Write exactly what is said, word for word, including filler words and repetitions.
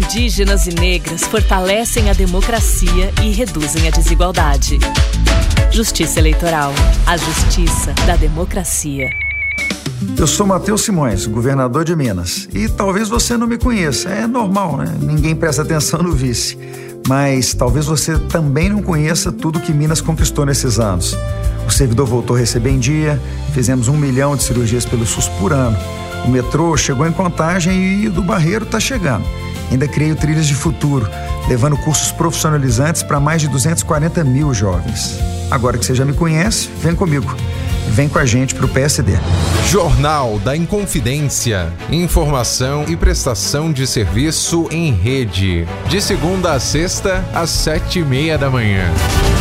indígenas e negras fortalecem a democracia e reduzem a desigualdade. Justiça Eleitoral. A justiça da democracia. Eu sou Matheus Simões, governador de Minas. E talvez você não me conheça. É normal, né? Ninguém presta atenção no vice. Mas talvez você também não conheça tudo que Minas conquistou nesses anos. O servidor voltou a receber em dia, fizemos um milhão de cirurgias pelo SUS por ano. O metrô chegou em Contagem e o do Barreiro está chegando. Ainda criei o Trilhas de Futuro, levando cursos profissionalizantes para mais de duzentos e quarenta mil jovens. Agora que você já me conhece, vem comigo. Vem com a gente pro P S D. Jornal da Inconfidência. Informação e prestação de serviço em rede. De segunda a sexta, às sete e meia da manhã.